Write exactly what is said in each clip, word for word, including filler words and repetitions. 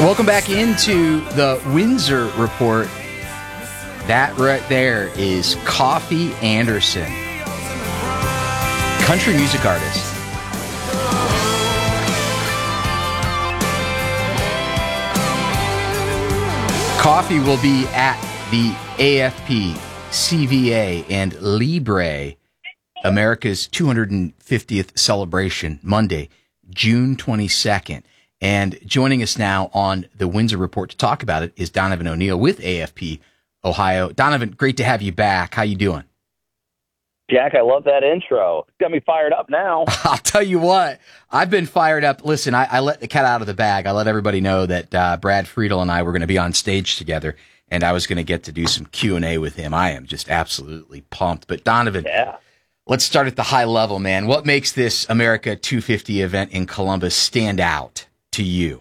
Welcome back into the Windsor Report. That right there is Coffee Anderson, country music artist. Coffee will be at the A F P, C V A, and Libre, America's two hundred fiftieth celebration, Monday, June twenty-second. And joining us now on the Windsor Report to talk about it is Donovan O'Neill with A F P Ohio. Donovan, great to have you back. How you doing? Jack, I love that intro. Got me fired up now. I'll tell you what, I've been fired up. Listen, I, I let the cat out of the bag. I let everybody know that uh, Brad Friedel and I were going to be on stage together, and I was going to get to do some Q and A with him. I am just absolutely pumped. But Donovan, yeah. Let's start at the high level, man. What makes this America two fifty event in Columbus stand out to you?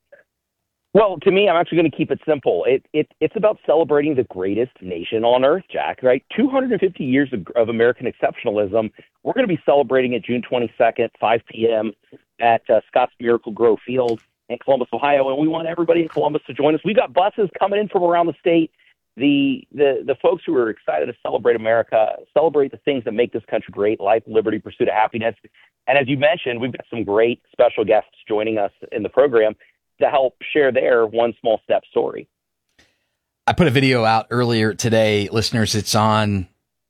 Well, to me, I'm actually going to keep it simple. It, it It's about celebrating the greatest nation on earth, Jack, right? two hundred fifty years of, of American exceptionalism. We're going to be celebrating it June twenty-second, five p.m. at uh, Scott's Miracle Grow Field in Columbus, Ohio, and we want everybody in Columbus to join us. We've got buses coming in from around the state. The, the the folks who are excited to celebrate America, celebrate the things that make this country great, life, liberty, pursuit of happiness. And as you mentioned, we've got some great special guests joining us in the program to help share their one small step story. I put a video out earlier today, listeners. It's on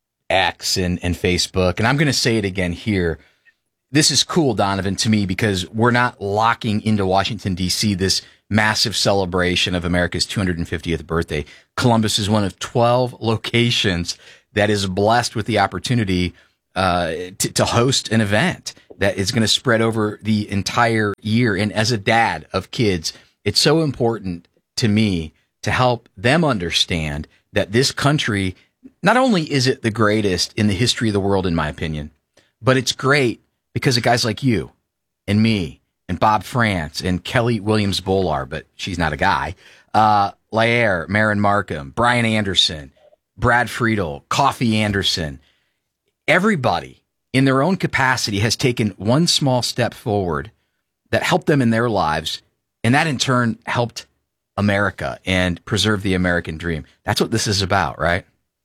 X and, and Facebook, and I'm going to say it again here. This is cool, Donovan, to me, because we're not locking into Washington, D C this massive celebration of America's two hundred fiftieth birthday. Columbus is one of twelve locations that is blessed with the opportunity uh, to, to host an event that is going to spread over the entire year. And as a dad of kids, it's so important to me to help them understand that this country, not only is it the greatest in the history of the world, in my opinion, but it's great because of guys like you and me and Bob France and Kelly Williams-Bolar, but she's not a guy, uh, Lair, Marin Markham, Brian Anderson, Brad Friedel, Coffee Anderson. Everybody in their own capacity has taken one small step forward that helped them in their lives, and that in turn helped America and preserve the American dream. That's what this is about, right?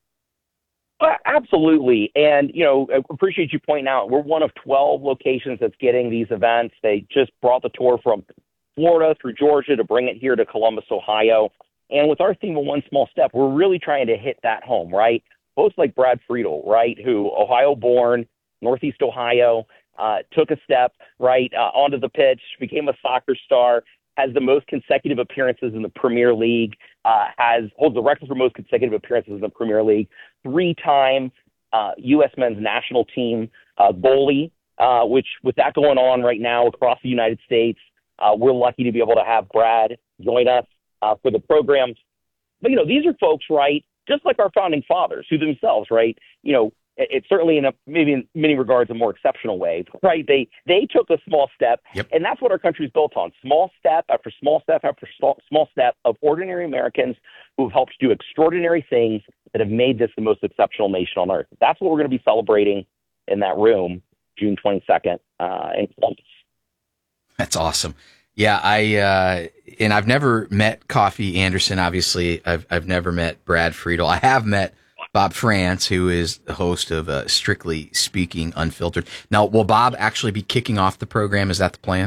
Well, absolutely. And, you know, I appreciate you pointing out we're one of twelve locations that's getting these events. They just brought the tour from Florida through Georgia to bring it here to Columbus, Ohio. And with our theme of one small step, we're really trying to hit that home, right? Folks like Brad Friedel, right, who Ohio-born, Northeast Ohio, uh, took a step, right, uh, onto the pitch, became a soccer star, has the most consecutive appearances in the Premier League, uh, has holds the record for most consecutive appearances in the Premier League, three-time uh, U S men's national team uh, goalie, uh, which with that going on right now across the United States, uh, we're lucky to be able to have Brad join us uh, for the program. But, you know, these are folks, right, just like our founding fathers who themselves, right, you know, it's certainly in a maybe in many regards a more exceptional way, right? They they took a small step, yep. And that's what our country's built on: small step after small step after small, small step of ordinary Americans who have helped do extraordinary things that have made this the most exceptional nation on earth. That's what we're going to be celebrating in that room, June twenty-second, uh, in Columbus. That's awesome. Yeah, I uh, and I've never met Coffee Anderson. Obviously, I've I've never met Brad Friedel. I have met Bob France, who is the host of uh, Strictly Speaking Unfiltered. Now, will Bob actually be kicking off the program? Is that the plan?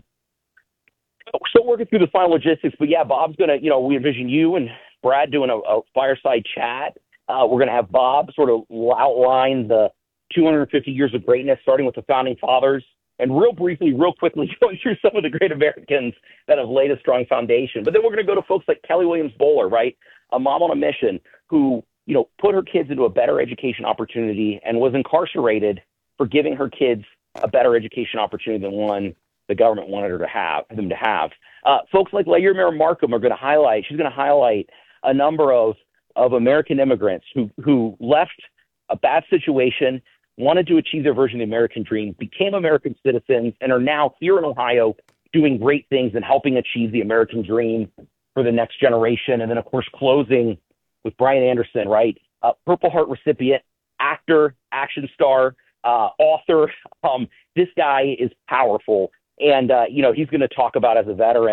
Still working through the final logistics, but yeah, Bob's going to, you know, we envision you and Brad doing a, a fireside chat. Uh, we're going to have Bob sort of outline the two hundred fifty years of greatness, starting with the founding fathers, and real briefly, real quickly, going through some of the great Americans that have laid a strong foundation. But then we're going to go to folks like Kelly Williams-Bolar, right? A mom on a mission who, you know, put her kids into a better education opportunity and was incarcerated for giving her kids a better education opportunity than one the government wanted her to have, them to have. Uh, folks like Lair Marin Markham are going to highlight, she's going to highlight a number of, of American immigrants who, who left a bad situation, wanted to achieve their version of the American dream, became American citizens, and are now here in Ohio doing great things and helping achieve the American dream for the next generation. And then, of course, closing with Brian Anderson, right? Uh, Purple Heart recipient, actor, action star, uh, author. Um, this guy is powerful. And, uh, you know, he's going to talk about as a veteran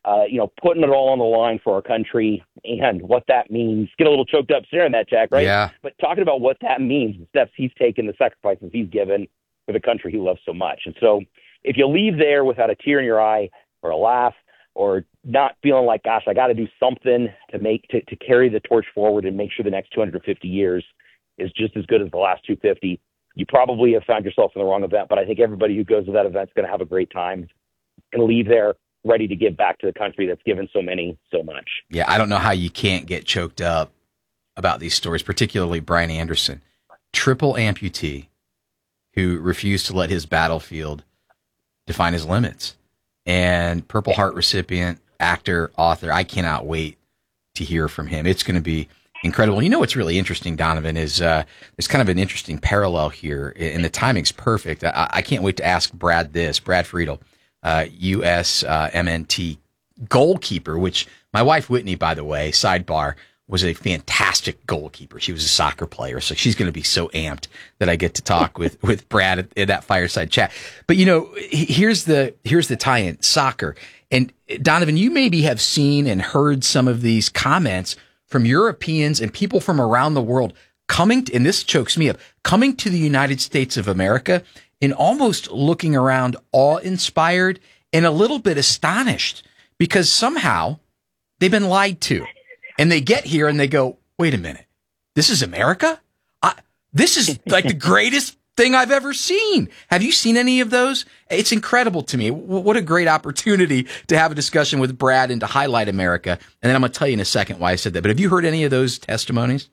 uh, you know, putting it all on the line for our country and what that means. Get a little choked up staring at that, Jack, right? Yeah. But talking about what that means, the steps he's taken, the sacrifices he's given for the country he loves so much. And so if you leave there without a tear in your eye or a laugh or not feeling like, gosh, I got to do something to make to, to carry the torch forward and make sure the next two hundred fifty years is just as good as the last two hundred fifty, you probably have found yourself in the wrong event. But I think everybody who goes to that event is going to have a great time and leave there ready to give back to the country that's given so many so much. Yeah, I don't know how you can't get choked up about these stories, particularly Brian Anderson, triple amputee who refused to let his battlefield define his limits. And Purple Heart recipient, actor, author. I cannot wait to hear from him. It's going to be incredible. You know what's really interesting, Donovan, is uh, there's kind of an interesting parallel here, and the timing's perfect. I, I can't wait to ask Brad this. Brad Friedel, uh, U S uh, M N T goalkeeper, which my wife Whitney, by the way, sidebar, was a fantastic goalkeeper. She was a soccer player, so she's going to be so amped that I get to talk with, with Brad in that fireside chat. But, you know, here's the here's the tie-in, soccer. And, Donovan, you maybe have seen and heard some of these comments from Europeans and people from around the world coming, to, and this chokes me up, coming to the United States of America and almost looking around awe-inspired and a little bit astonished because somehow they've been lied to. And they get here and they go, wait a minute, this is America? I, this is like the greatest thing I've ever seen. Have you seen any of those? It's incredible to me. W- what a great opportunity to have a discussion with Brad and to highlight America. And then I'm going to tell you in a second why I said that. But have you heard any of those testimonies?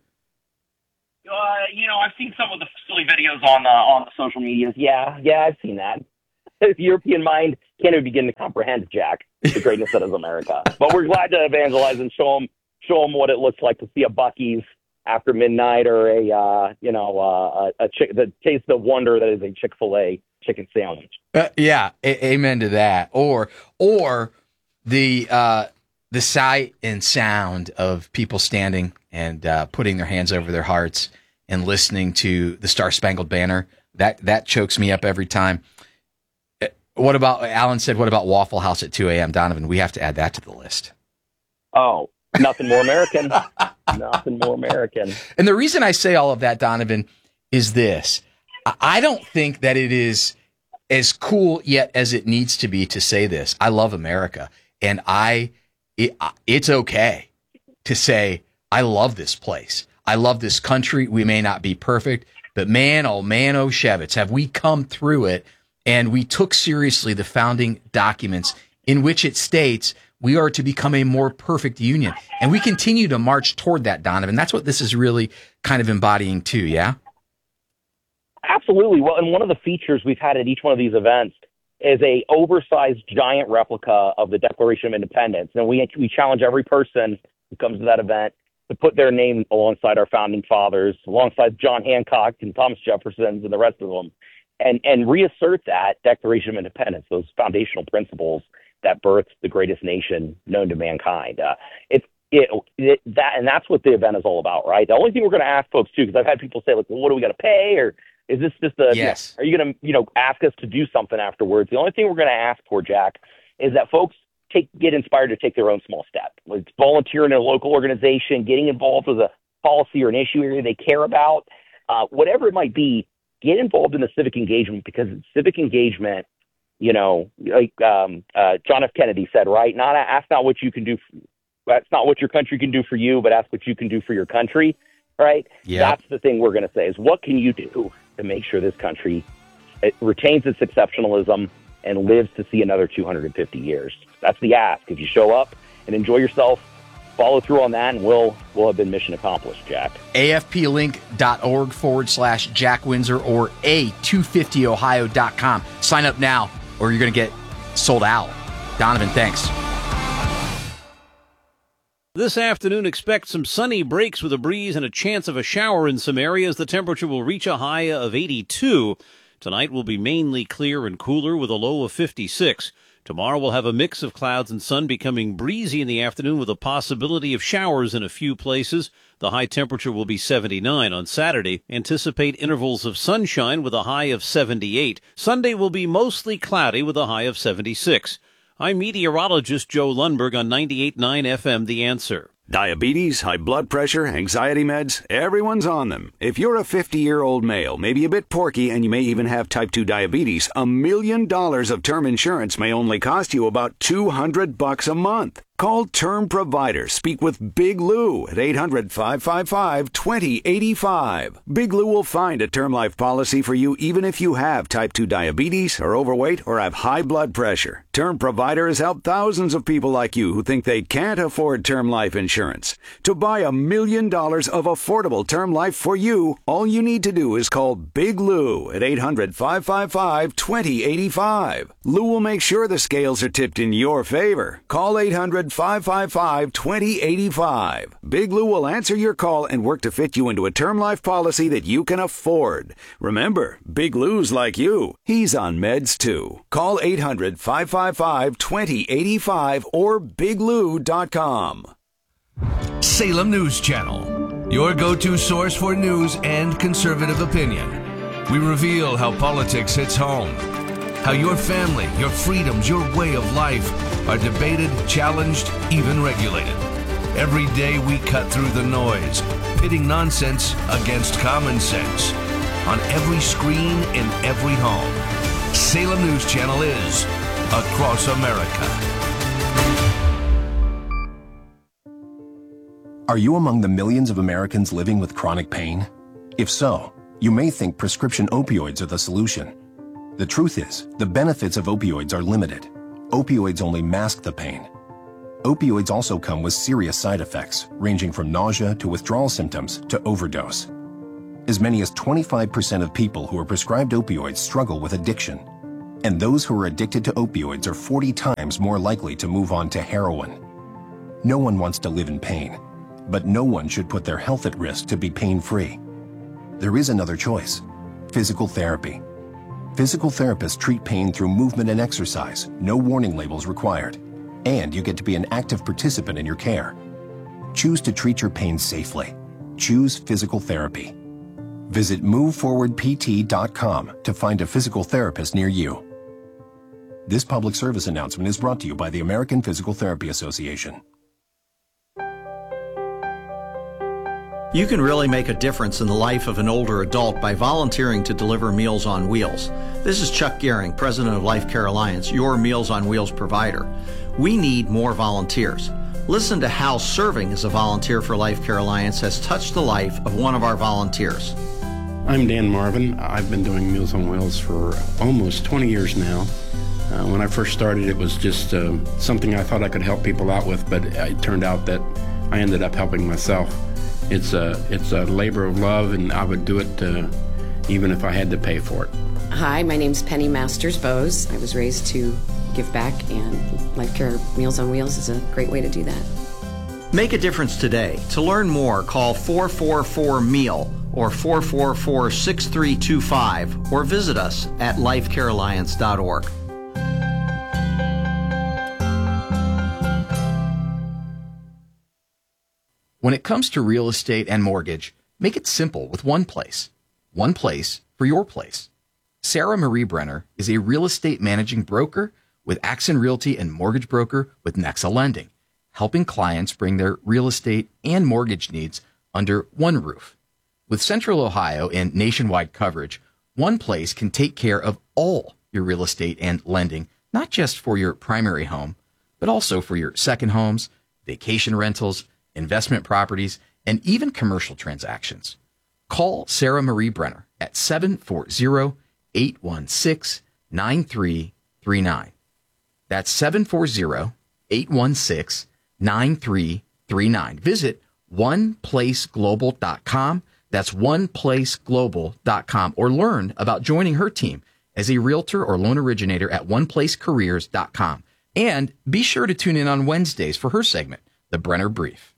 Uh, you know, I've seen some of the silly videos on the, on the social medias. Yeah, yeah, I've seen that. The European mind can't even begin to comprehend, Jack, the greatness that is America. But we're glad to evangelize and show them show them what it looks like to see a Buc-ee's after midnight or a, uh, you know, uh, a, a chick, the taste of wonder that is a Chick-fil-A chicken sandwich. Uh, yeah, a- amen to that. Or, or the, uh, the sight and sound of people standing and, uh, putting their hands over their hearts and listening to the Star Spangled Banner. That, that chokes me up every time. What about, Alan said, what about Waffle House at two a.m.? Donovan, we have to add that to the list. Oh, nothing more American. Nothing more American. And the reason I say all of that, Donovan, is this. I don't think that it is as cool yet as it needs to be to say this. I love America. And I, it, it's okay to say, I love this place. I love this country. We may not be perfect, but man, oh man, oh Shevitz, have we come through it? And we took seriously the founding documents in which it states we are to become a more perfect union. And we continue to march toward that, Donovan. That's what this is really kind of embodying too, yeah? Absolutely. Well, and one of the features we've had at each one of these events is a oversized giant replica of the Declaration of Independence. And we we challenge every person who comes to that event to put their name alongside our founding fathers, alongside John Hancock and Thomas Jefferson and the rest of them, and, and reassert that Declaration of Independence, those foundational principles that birthed the greatest nation known to mankind. Uh, it's it, it that, and that's what the event is all about, right? The only thing we're going to ask folks too, because I've had people say, like, well, what do we got to pay, or is this just a? Yes. You know, are you going to, you know, ask us to do something afterwards? The only thing we're going to ask for, Jack, is that folks take get inspired to take their own small step. Like volunteering in a local organization, getting involved with a policy or an issue area they care about, uh, whatever it might be. Get involved in the civic engagement, because civic engagement, you know, like um, uh, John F. Kennedy said, right? Not ask not what you can do. For, that's not what your country can do for you, but ask what you can do for your country, right? Yep. That's the thing we're going to say is, what can you do to make sure this country it retains its exceptionalism and lives to see another two hundred fifty years? That's the ask. If you show up and enjoy yourself, follow through on that, and we'll we'll have been mission accomplished, Jack. afplink.org forward slash Jack Windsor or a two fifty ohio dot com. Sign up now, or you're going to get sold out. Donovan, thanks. This afternoon, expect some sunny breaks with a breeze and a chance of a shower in some areas. The temperature will reach a high of eighty-two. Tonight will be mainly clear and cooler with a low of fifty-six. Tomorrow we'll have a mix of clouds and sun, becoming breezy in the afternoon with a possibility of showers in a few places. The high temperature will be seventy-nine. On Saturday, anticipate intervals of sunshine with a high of seventy-eight. Sunday will be mostly cloudy with a high of seventy-six. I'm meteorologist Joe Lundberg on ninety-eight point nine F M, The Answer. Diabetes, high blood pressure, anxiety meds, everyone's on them. If you're a fifty-year-old male, maybe a bit porky, and you may even have type two diabetes, a million dollars of term insurance may only cost you about two hundred bucks a month. Call Term Provider. Speak with Big Lou at eight hundred, five five five, two zero eight five. Big Lou will find a term life policy for you even if you have type two diabetes, are overweight, or have high blood pressure. Term Provider has helped thousands of people like you who think they can't afford term life insurance. To buy a million dollars of affordable term life for you, all you need to do is call Big Lou at eight hundred, five five five, two zero eight five. Lou will make sure the scales are tipped in your favor. Call eight hundred, five five five, two zero eight five. Big Lou will answer your call and work to fit you into a term life policy that you can afford. Remember, Big Lou's like you. He's on meds too. Call eight hundred, five five five, two zero eight five or big lou dot com. Salem News Channel, your go-to source for news and conservative opinion. We reveal how politics hits home, how your family, your freedoms, your way of life are debated, challenged, even regulated. Every day we cut through the noise, pitting nonsense against common sense. On every screen, in every home, Salem News Channel is across America. Are you among the millions of Americans living with chronic pain? If so, you may think prescription opioids are the solution. The truth is, the benefits of opioids are limited. Opioids only mask the pain. Opioids also come with serious side effects, ranging from nausea to withdrawal symptoms to overdose. As many as twenty-five percent of people who are prescribed opioids struggle with addiction. And those who are addicted to opioids are forty times more likely to move on to heroin. No one wants to live in pain, but no one should put their health at risk to be pain-free. There is another choice: physical therapy. Physical therapists treat pain through movement and exercise, no warning labels required, and you get to be an active participant in your care. Choose to treat your pain safely. Choose physical therapy. Visit move forward p t dot com to find a physical therapist near you. This public service announcement is brought to you by the American Physical Therapy Association. You can really make a difference in the life of an older adult by volunteering to deliver Meals on Wheels. This is Chuck Gehring, president of Life Care Alliance, your Meals on Wheels provider. We need more volunteers. Listen to how serving as a volunteer for Life Care Alliance has touched the life of one of our volunteers. I'm Dan Marvin. I've been doing Meals on Wheels for almost twenty years now. Uh, when I first started, it was just uh, something I thought I could help people out with, but it turned out that I ended up helping myself. It's a, it's a labor of love, and I would do it uh, even if I had to pay for it. Hi, my name's Penny Masters Bowes. I was raised to give back, and Life Care Meals on Wheels is a great way to do that. Make a difference today. To learn more, call four four four meal or four four four, six three two five or visit us at life care alliance dot org. When it comes to real estate and mortgage, make it simple with one place. One place for your place. Sarah Marie Brenner is a real estate managing broker with Axon Realty and mortgage broker with Nexa Lending, helping clients bring their real estate and mortgage needs under one roof. With Central Ohio and nationwide coverage, one place can take care of all your real estate and lending, not just for your primary home, but also for your second homes, vacation rentals, investment properties, and even commercial transactions. Call Sarah Marie Brenner at seven four zero, eight one six, nine three three nine. That's seven four zero, eight one six, nine three three nine. Visit one place global dot com. That's one place global dot com, or learn about joining her team as a realtor or loan originator at one place careers dot com. And be sure to tune in on Wednesdays for her segment, The Brenner Brief.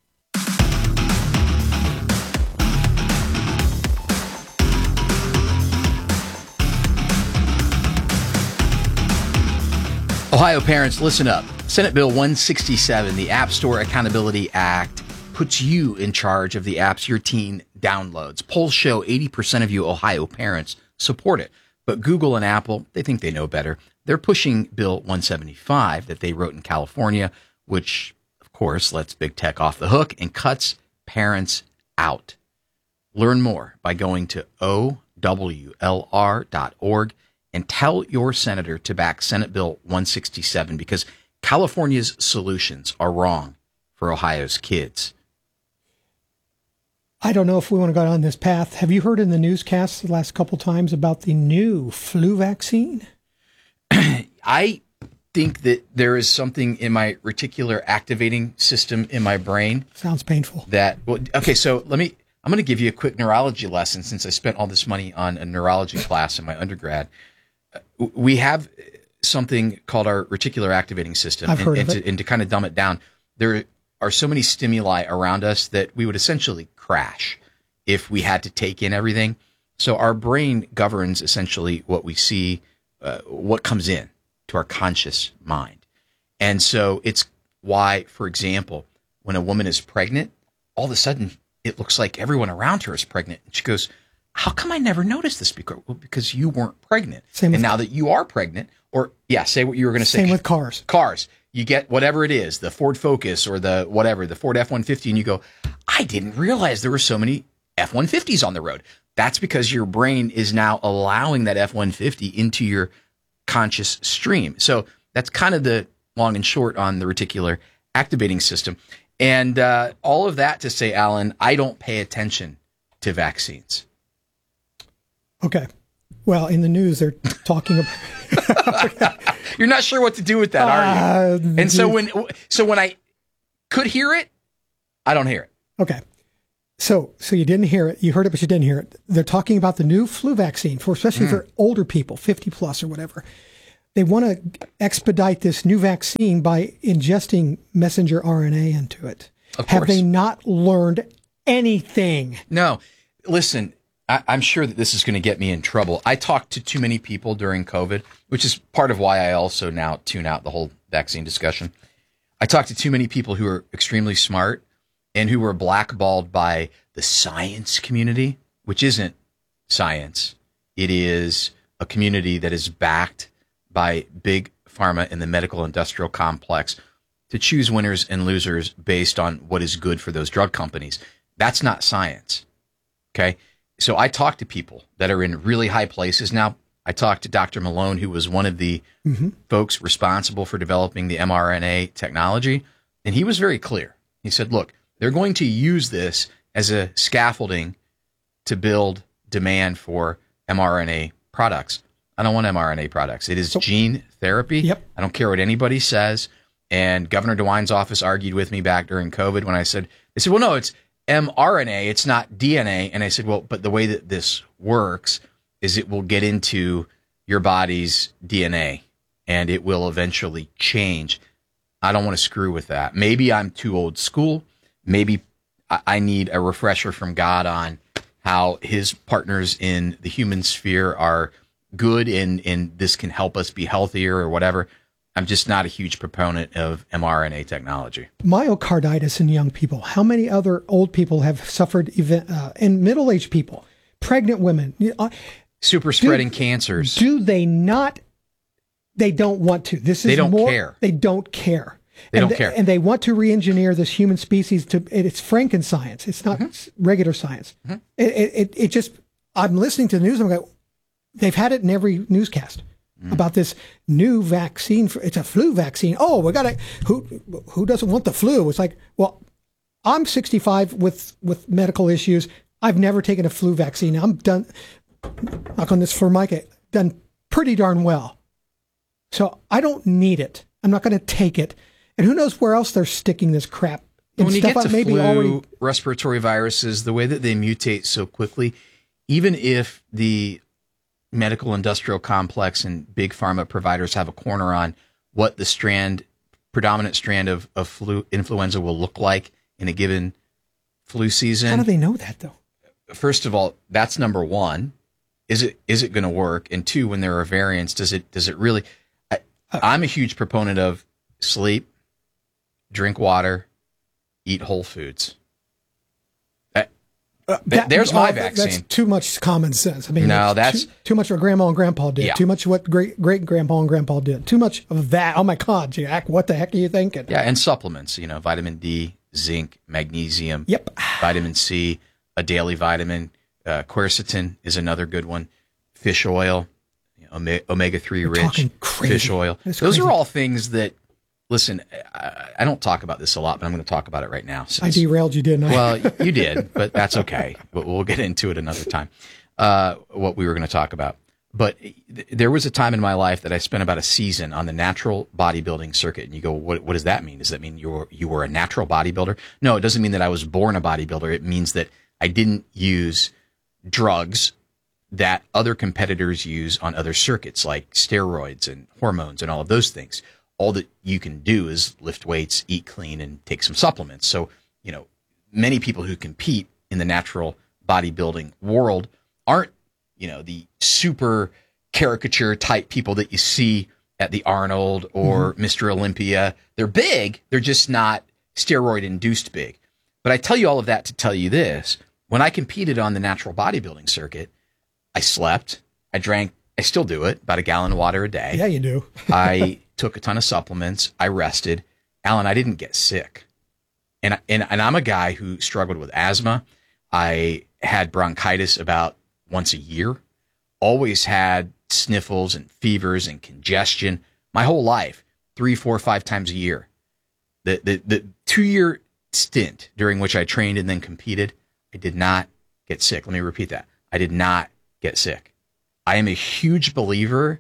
Ohio parents, listen up. Senate Bill one sixty-seven, the App Store Accountability Act, puts you in charge of the apps your teen downloads. Polls show eighty percent of you Ohio parents support it. But Google and Apple, they think they know better. They're they're pushing Bill one seventy-five that they wrote in California, which, of course, lets big tech off the hook and cuts parents out. Learn more by going to O W L R dot org and tell your senator to back Senate Bill one sixty-seven because California's solutions are wrong for Ohio's kids. I don't know if we want to go down this path. Have you heard in the newscasts the last couple times about the new flu vaccine? I think that there is something in my reticular activating system in my brain. Sounds painful. That, well, okay, so let me, I'm going to give you a quick neurology lesson since I spent all this money on a neurology class in my undergrad. We have something called our reticular activating system. I've and, heard and of to, it. and to kind of dumb it down, there are so many stimuli around us that we would essentially crash if we had to take in everything. So our brain governs essentially what we see, uh, what comes in to our conscious mind. And so it's why, for example, when a woman is pregnant, all of a sudden it looks like everyone around her is pregnant. And she goes, how come I never noticed this before? Well, because you weren't pregnant. Same and with now that you are pregnant, or yeah, say what you were going to say. Same with cars. Cars. You get whatever it is, the Ford Focus or the whatever, the Ford F one fifty, and you go, I didn't realize there were so many F one fifties on the road. That's because your brain is now allowing that F one fifty into your conscious stream. So that's kind of the long and short on the reticular activating system. And uh, all of that to say, Alan, I don't pay attention to vaccines. Okay. Well, in the news, they're talking about... You're not sure what to do with that, are you? Uh, and so when so when I could hear it, I don't hear it. Okay. So so you didn't hear it. You heard it, but you didn't hear it. They're talking about the new flu vaccine, for especially mm. for older people, fifty plus or whatever. They want to expedite this new vaccine by ingesting messenger R N A into it. Of Have course. they not learned anything? No. Listen, I, I'm sure that this is going to get me in trouble. I talked to too many people during COVID, which is part of why I also now tune out the whole vaccine discussion. I talked to too many people who are extremely smart and who were blackballed by the science community, which isn't science. It is a community that is backed by big pharma and the medical industrial complex to choose winners and losers based on what is good for those drug companies. That's not science. Okay. So I talk to people that are in really high places. Now, I talked to Doctor Malone, who was one of the mm-hmm. folks responsible for developing the mRNA technology. And he was very clear. He said, look, they're going to use this as a scaffolding to build demand for mRNA products. I don't want mRNA products. It is gene therapy. Yep. I don't care what anybody says. And Governor DeWine's office argued with me back during COVID when I said, they said, well, no, it's mRNA. It's not D N A. And I said, well, but the way that this works is it will get into your body's D N A and it will eventually change. I don't want to screw with that. Maybe I'm too old school. Maybe I need a refresher from God on how his partners in the human sphere are good and, and this can help us be healthier or whatever. I'm just not a huge proponent of mRNA technology. Myocarditis in young people. How many other old people have suffered event, uh, and middle-aged people, pregnant women? Uh, Super spreading do, cancers. Do they not? They don't want to. This is They don't more, care. They don't care. They and don't care. And they want to re-engineer this human species to, it's Franken-science. It's not mm-hmm. regular science. Mm-hmm. It, it, it just, I'm listening to the news and I'm like, they've had it in every newscast mm. about this new vaccine. For, it's a flu vaccine. Oh, we got to, who, who doesn't want the flu? It's like, well, I'm sixty-five with, with medical issues. I've never taken a flu vaccine. I'm done, knock on this for Micah, done pretty darn well. So I don't need it. I'm not going to take it. And who knows where else they're sticking this crap. And when you stuff get to I maybe flu, already... respiratory viruses, the way that they mutate so quickly, even if the medical industrial complex and big pharma providers have a corner on what the strand, predominant strand of, of flu influenza will look like in a given flu season. How do they know that, though? First of all, that's number one. Is it is it going to work? And two, when there are variants, does it does it really? I, I'm a huge proponent of sleep, drink water, eat whole foods. Uh, that, There's my uh, vaccine. That's too much common sense. I mean, no, that's too, too much what grandma and grandpa did. Yeah. Too much what great great grandpa and grandpa did. Too much of that. Oh my God, Jack, what the heck are you thinking? Yeah, and supplements. You know, vitamin D, zinc, magnesium. Yep. Vitamin C, a daily vitamin. Uh, quercetin is another good one. Fish oil, you know, omega three rich fish oil. That's Those crazy. are all things that. Listen, I, I don't talk about this a lot, but I'm going to talk about it right now. I derailed you, didn't I? Well, you did, but that's okay. But we'll get into it another time. Uh, what we were going to talk about. But th- there was a time in my life that I spent about a season on the natural bodybuilding circuit. And you go, what, what does that mean? Does that mean you were, you were a natural bodybuilder? No, it doesn't mean that I was born a bodybuilder. It means that I didn't use drugs that other competitors use on other circuits, like steroids and hormones and all of those things. All that you can do is lift weights, eat clean, and take some supplements. So, you know, many people who compete in the natural bodybuilding world aren't, you know, the super caricature type people that you see at the Arnold or mm-hmm. Mister Olympia. They're big. They're just not steroid induced big. But I tell you all of that to tell you this. When I competed on the natural bodybuilding circuit, I slept, I drank, I still do it, about a gallon of water a day. Yeah, you do. I took a ton of supplements. I rested. Alan, I didn't get sick. And, and, and I'm a guy who struggled with asthma. I had bronchitis about once a year, always had sniffles and fevers and congestion my whole life, three, four, five times a year. The, the, the two year stint during which I trained and then competed, I did not get sick. Let me repeat that. I did not get sick. I am a huge believer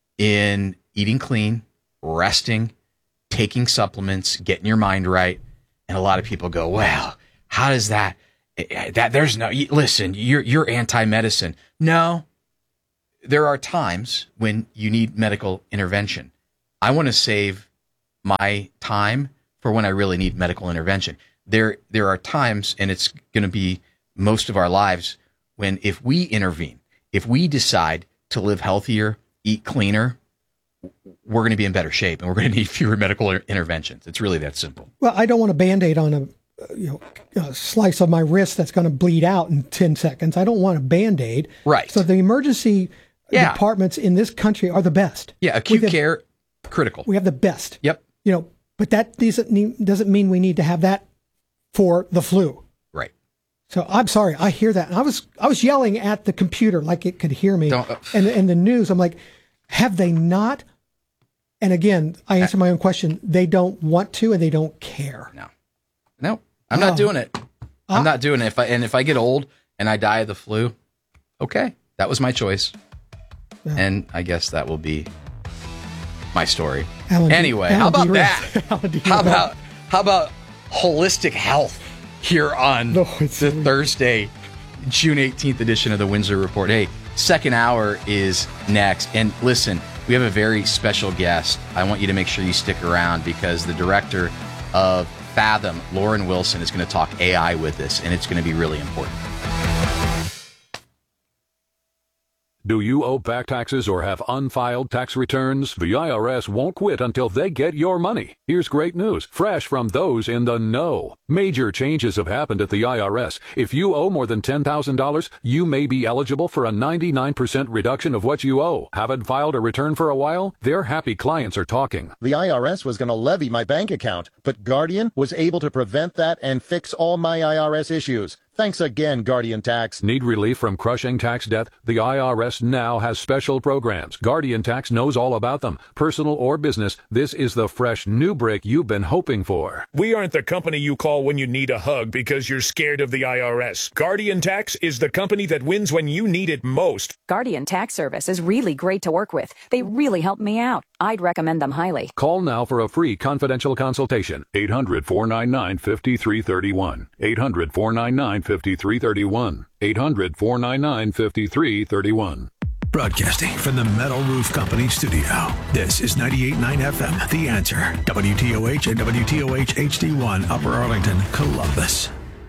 in eating clean, resting, taking supplements, getting your mind right. And a lot of people go, well, how does that, that there's no, listen, you're, you're anti-medicine. No, there are times when you need medical intervention. I want to save my time for when I really need medical intervention. There, there are times, and it's going to be most of our lives, when if we intervene, if we decide to live healthier, eat cleaner, we're going to be in better shape and we're going to need fewer medical interventions. It's really that simple. Well, I don't want a Band-Aid on a, you know, a slice of my wrist that's going to bleed out in ten seconds. I don't want a Band-Aid. Right. So the emergency yeah. departments in this country are the best. Yeah, acute have, care, critical. We have the best. Yep. You know, but that doesn't doesn't mean we need to have that for the flu. Right. So I'm sorry, I hear that. And I was I was yelling at the computer like it could hear me. Don't, uh, and and the news, I'm like, have they not? And again, I answer my own question. They don't want to, and they don't care. No, no, I'm not Oh. doing it. I'm Uh, not doing it. If I and if I get old and I die of the flu, okay, that was my choice, Yeah. and I guess that will be my story. Alan D- anyway, Alan how about D. that? Risk. Alan D. How Risk. about how about holistic health here on No, it's- the Thursday, June eighteenth edition of the Windsor Report? Hey, second hour is next, and listen. We have a very special guest. I want you to make sure you stick around because the director of Fathom, Lauren Wilson, is going to talk A I with us, and it's going to be really important. Do you owe back taxes or have unfiled tax returns? The I R S won't quit until they get your money. Here's great news, fresh from those in the know. Major changes have happened at the I R S. If you owe more than ten thousand dollars, you may be eligible for a ninety-nine percent reduction of what you owe. Haven't filed a return for a while? Their happy clients are talking. The I R S was going to levy my bank account, but Guardian was able to prevent that and fix all my I R S issues. Thanks again, Guardian Tax. Need relief from crushing tax debt? The I R S now has special programs. Guardian Tax knows all about them. Personal or business, this is the fresh new break you've been hoping for. We aren't the company you call when you need a hug because you're scared of the I R S. Guardian Tax is the company that wins when you need it most. Guardian Tax Service is really great to work with. They really helped me out. I'd recommend them highly. Call now for a free confidential consultation. eight hundred, four nine nine, five three three one. eight hundred, four nine nine, five three three one. eight hundred, four nine nine, five three three one. Broadcasting from the Metal Roof Company studio. This is ninety-eight point nine F M, The Answer. W T O H and W T O H H D one, Upper Arlington, Columbus.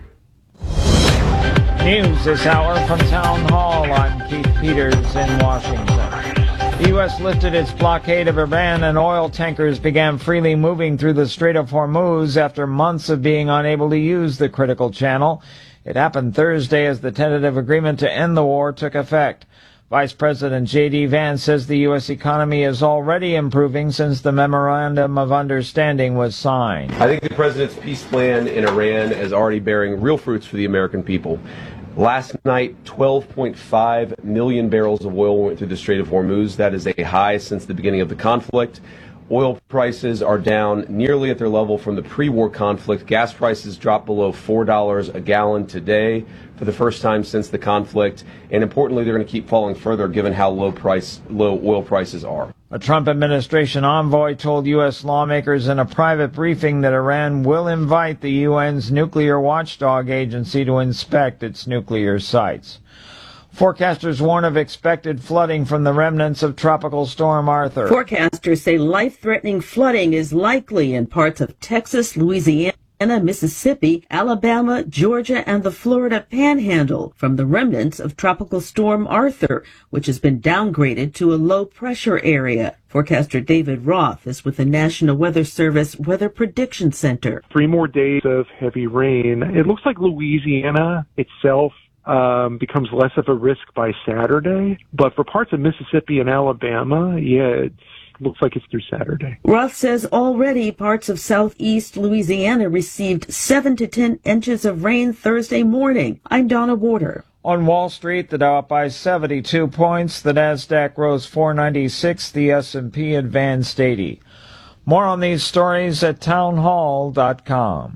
News this hour from Town Hall. I'm Keith Peters in Washington. The U S lifted its blockade of Iran and oil tankers began freely moving through the Strait of Hormuz after months of being unable to use the critical channel. It happened Thursday as the tentative agreement to end the war took effect. Vice President J D Vance says the U S economy is already improving since the Memorandum of Understanding was signed. I think the president's peace plan in Iran is already bearing real fruits for the American people. Last night, twelve point five million barrels of oil went through the Strait of Hormuz. That is a high since the beginning of the conflict. Oil prices are down nearly at their level from the pre-war conflict. Gas prices dropped below four dollars a gallon today for the first time since the conflict. And importantly, they're going to keep falling further given how low price, low oil prices are. A Trump administration envoy told U S lawmakers in a private briefing that Iran will invite the U N's nuclear watchdog agency to inspect its nuclear sites. Forecasters warn of expected flooding from the remnants of Tropical Storm Arthur. Forecasters say life-threatening flooding is likely in parts of Texas, Louisiana, Mississippi, Alabama, Georgia, and the Florida Panhandle from the remnants of Tropical Storm Arthur, which has been downgraded to a low-pressure area. Forecaster David Roth is with the National Weather Service Weather Prediction Center. Three more days of heavy rain. It looks like Louisiana itself Um, becomes less of a risk by Saturday. But for parts of Mississippi and Alabama, yeah, it looks like it's through Saturday. Roth says already parts of southeast Louisiana received seven to ten inches of rain Thursday morning. I'm Donna Warder. On Wall Street, the Dow up by seventy-two points, the Nasdaq rose four ninety-six, the S and P advanced eighty. More on these stories at townhall dot com.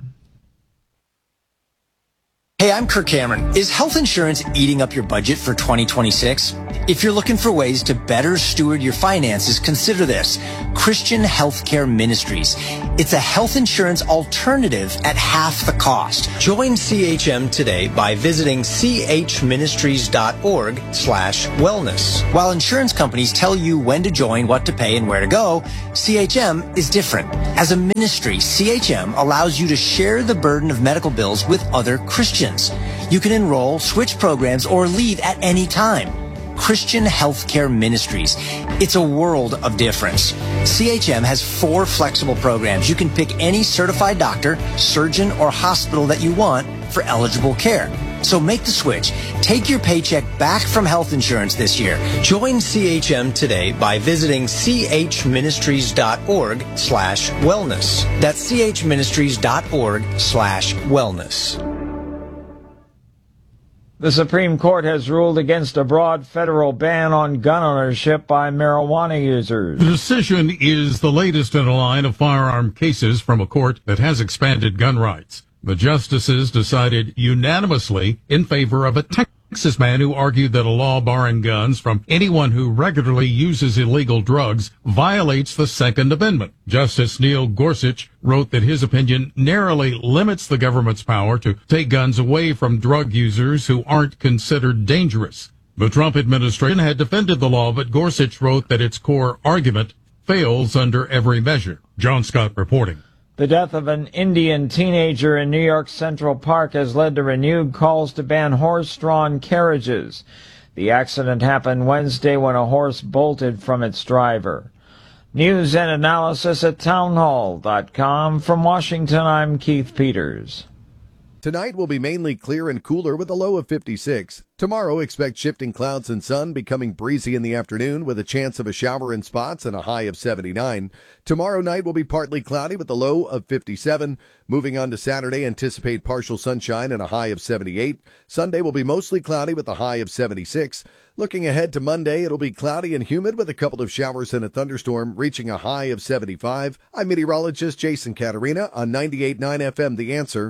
Hey, I'm Kirk Cameron. Is health insurance eating up your budget for twenty twenty-six? If you're looking for ways to better steward your finances, consider this. Christian Healthcare Ministries. It's a health insurance alternative at half the cost. Join C H M today by visiting chministries.org slash wellness. While insurance companies tell you when to join, what to pay, and where to go, C H M is different. As a ministry, C H M allows you to share the burden of medical bills with other Christians. You can enroll, switch programs, or leave at any time. Christian Healthcare Ministries. It's a world of difference. C H M has four flexible programs. You can pick any certified doctor, surgeon, or hospital that you want for eligible care. So make the switch. Take your paycheck back from health insurance this year. Join C H M today by visiting chministries.org slash wellness. That's chministries.org slash wellness. The Supreme Court has ruled against a broad federal ban on gun ownership by marijuana users. The decision is the latest in a line of firearm cases from a court that has expanded gun rights. The justices decided unanimously in favor of a Texas man who argued that a law barring guns from anyone who regularly uses illegal drugs violates the Second Amendment. Justice Neil Gorsuch wrote that his opinion narrowly limits the government's power to take guns away from drug users who aren't considered dangerous. The Trump administration had defended the law, but Gorsuch wrote that its core argument fails under every measure. John Scott reporting. The death of an Indian teenager in New York Central Park has led to renewed calls to ban horse-drawn carriages. The accident happened Wednesday when a horse bolted from its driver. News and analysis at townhall dot com. From Washington, I'm Keith Peters. Tonight will be mainly clear and cooler with a low of fifty-six. Tomorrow, expect shifting clouds and sun, becoming breezy in the afternoon with a chance of a shower in spots and a high of seventy-nine. Tomorrow night will be partly cloudy with a low of fifty-seven. Moving on to Saturday, anticipate partial sunshine and a high of seventy-eight. Sunday will be mostly cloudy with a high of seventy-six. Looking ahead to Monday, it'll be cloudy and humid with a couple of showers and a thunderstorm, reaching a high of seventy-five. I'm meteorologist Jason Caterina on ninety-eight point nine F M, The Answer.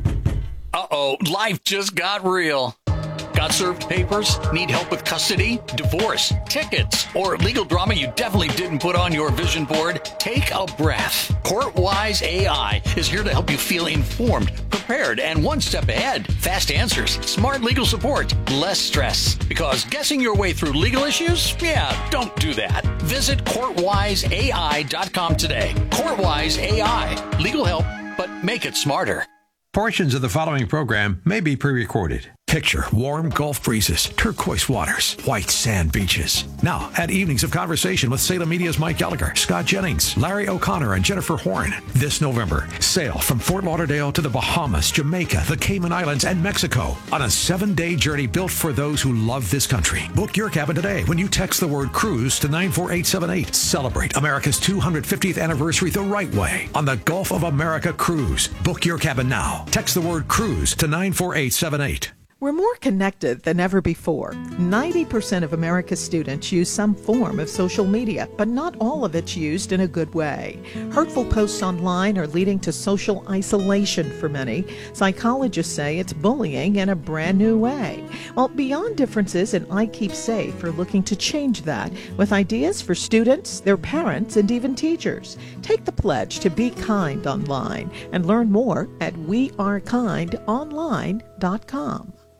Uh-oh, life just got real. Got served papers? Need help with custody, divorce, tickets, or legal drama you definitely didn't put on your vision board? Take a breath. CourtWise A I is here to help you feel informed, prepared, and one step ahead. Fast answers, smart legal support, less stress. Because guessing your way through legal issues? Yeah, don't do that. Visit court wise A I dot com today. CourtWise A I. Legal help, but make it smarter. Portions of the following program may be pre-recorded. Picture warm Gulf breezes, turquoise waters, white sand beaches. Now, add evenings of conversation with Salem Media's Mike Gallagher, Scott Jennings, Larry O'Connor, and Jennifer Horn. This November, sail from Fort Lauderdale to the Bahamas, Jamaica, the Cayman Islands, and Mexico on a seven-day journey built for those who love this country. Book your cabin today when you text the word cruise to nine four eight seven eight. Celebrate America's two hundred fiftieth anniversary the right way on the Gulf of America Cruise. Book your cabin now. Text the word cruise to nine four eight seven eight. We're more connected than ever before. ninety percent of America's students use some form of social media, but not all of it's used in a good way. Hurtful posts online are leading to social isolation for many. Psychologists say it's bullying in a brand new way. Well, Beyond Differences and I Keep Safe are looking to change that with ideas for students, their parents, and even teachers. Take the pledge to be kind online and learn more at we are kind online dot com.